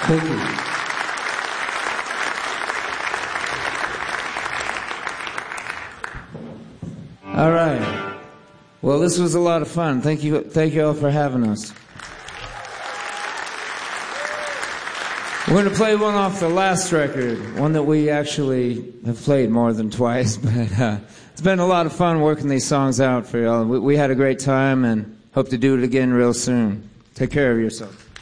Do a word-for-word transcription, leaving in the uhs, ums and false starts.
Thank you. All right. Well, this was a lot of fun. Thank you, thank you all for having us. We're going to play one off the last record, one that we actually have played more than twice, but uh, it's been a lot of fun working these songs out for y'all. We, we had a great time and hope to do it again real soon. Take care of yourself.